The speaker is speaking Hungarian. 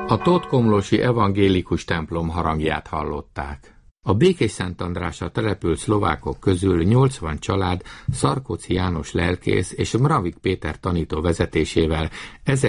A Tótkomlósi evangélikus templom harangját hallották. A Békésszentandrásra települt szlovákok közül 80 család Szarkóczy János lelkész és Mravik Péter tanító vezetésével